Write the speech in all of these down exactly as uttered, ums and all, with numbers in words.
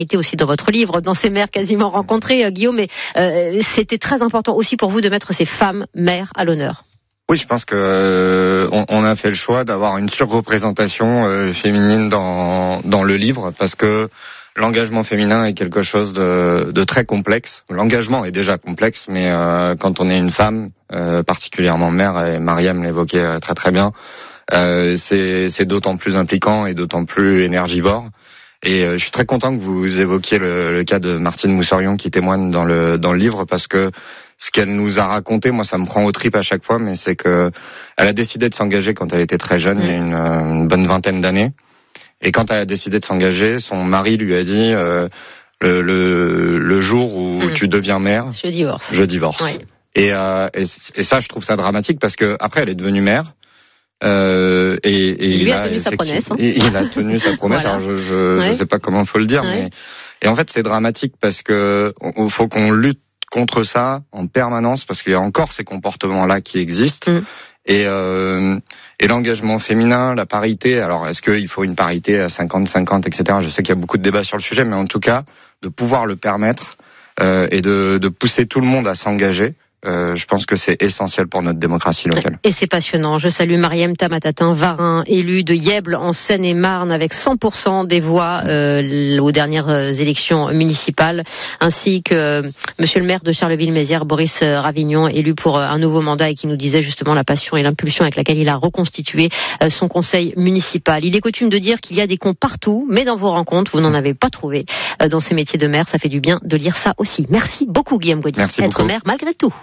était aussi dans votre livre, dans ces mères quasiment rencontrées, euh, Guillaume, mais euh, c'était très important aussi pour vous de mettre ces femmes mères à l'honneur. Oui, je pense que euh, on, on a fait le choix d'avoir une surreprésentation euh, féminine dans dans le livre, parce que l'engagement féminin est quelque chose de, de très complexe. L'engagement est déjà complexe, mais euh, quand on est une femme, euh, particulièrement mère, et Mariam l'évoquait très très bien, euh, c'est, c'est d'autant plus impliquant et d'autant plus énergivore. Et euh, je suis très content que vous évoquiez le, le cas de Martine Moussorion qui témoigne dans le dans le livre, parce que ce qu'elle nous a raconté, moi ça me prend aux tripes à chaque fois, mais c'est que elle a décidé de s'engager quand elle était très jeune, mmh. il y a une, une bonne vingtaine d'années. Et quand elle a décidé de s'engager, son mari lui a dit euh, le, le, le jour où mmh. tu deviens mère, je divorce. Je divorce. Oui. Et, euh, et, et ça, je trouve ça dramatique, parce que après, elle est devenue mère. Euh, et, et il, il lui a, a tenu sa promesse. Hein. Il, il a tenu sa promesse. Voilà. Alors je, je, ouais. je sais pas comment faut le dire, ouais. mais et en fait, c'est dramatique parce que il faut qu'on lutte contre ça en permanence, parce qu'il y a encore ces comportements-là qui existent. Mmh. Et, euh, et l'engagement féminin, la parité, alors est-ce qu'il faut une parité à cinquante cinquante, et cetera. Je sais qu'il y a beaucoup de débats sur le sujet, mais en tout cas, de pouvoir le permettre euh, et de, de pousser tout le monde à s'engager, Euh, je pense que c'est essentiel pour notre démocratie locale. Et c'est passionnant. Je salue Mariam Tamatatin Varin, élue de Yèble en Seine-et-Marne, avec cent pour cent des voix euh, aux dernières élections municipales, ainsi que euh, Monsieur le maire de Charleville-Mézières, Boris Ravignon, élu pour euh, un nouveau mandat, et qui nous disait justement la passion et l'impulsion avec laquelle il a reconstitué euh, son conseil municipal. Il est coutume de dire qu'il y a des cons partout, mais dans vos rencontres, vous n'en avez pas trouvé. Euh, dans ces métiers de maire, ça fait du bien de lire ça aussi. Merci beaucoup, Guillaume Gaudier. Merci Être beaucoup. maire malgré tout.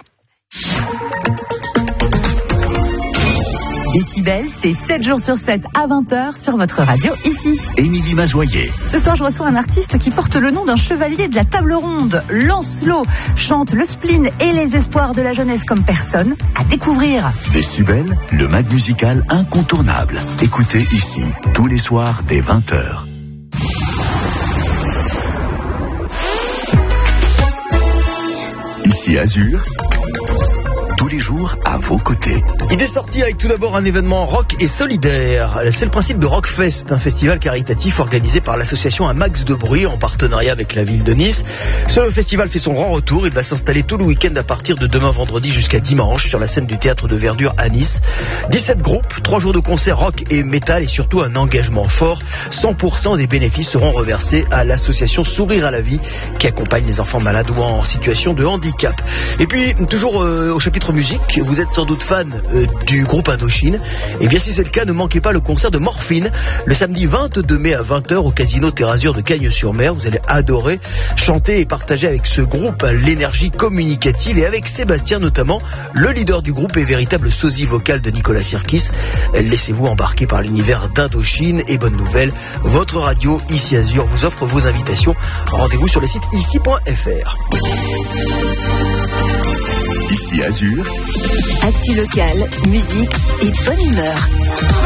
Décibel, c'est sept jours sur sept à vingt heures sur votre radio ici. Émilie Mazoyer. Ce soir, je reçois un artiste qui porte le nom d'un chevalier de la table ronde. Lancelot chante le spleen et les espoirs de la jeunesse comme personne. À découvrir. Décibel, le mag musical incontournable. Écoutez ici, tous les soirs dès vingt heures. Ici Azur, tous les jours à vos côtés. Idée sortie avec tout d'abord un événement rock et solidaire. C'est le principe de Rockfest, un festival caritatif organisé par l'association Un Max de Bruit en partenariat avec la ville de Nice. Ce festival fait son grand retour. Il va s'installer tout le week-end à partir de demain vendredi jusqu'à dimanche sur la scène du théâtre de Verdure à Nice. dix-sept groupes, trois jours de concerts rock et métal et surtout un engagement fort. cent pour cent des bénéfices seront reversés à l'association Sourire à la vie qui accompagne les enfants malades ou en situation de handicap. Et puis, toujours euh, au chapitre musique, vous êtes sans doute fan euh, du groupe Indochine. Et bien si c'est le cas, ne manquez pas le concert de Morphine le samedi vingt-deux mai à vingt heures au Casino Terrazur de Cagnes-sur-Mer. Vous allez adorer chanter et partager avec ce groupe l'énergie communicative et avec Sébastien notamment, le leader du groupe et véritable sosie vocal de Nicolas Sirkis. Laissez-vous embarquer par l'univers d'Indochine et bonne nouvelle, votre radio Ici Azur vous offre vos invitations. Rendez-vous sur le site ici point f r. Ici Azur. Actu local, musique et bonne humeur.